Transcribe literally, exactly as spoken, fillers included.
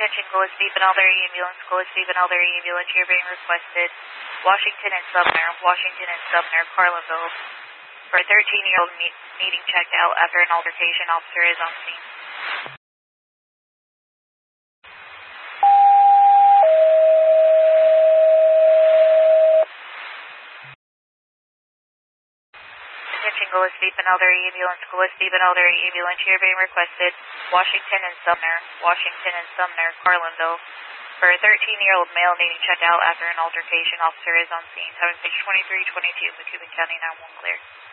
Attention Gillespie, Benalder Ambulance, Gillespie, Benalder Ambulance, you're being requested. Washington and Sumner, Washington and Sumner, Carlinville. For a thirteen-year-old me needing checked out after an altercation, officer is on scene. Attention Gillespie, Benalder Ambulance, Gillespie, Benalder Ambulance, you're being requested. Washington and Sumner, Washington and Sumner, Carlinville. For a thirteen-year-old male needing checked out after an altercation, officer is on scene. Having page twenty-three twenty-two, Macomb County nine one clear.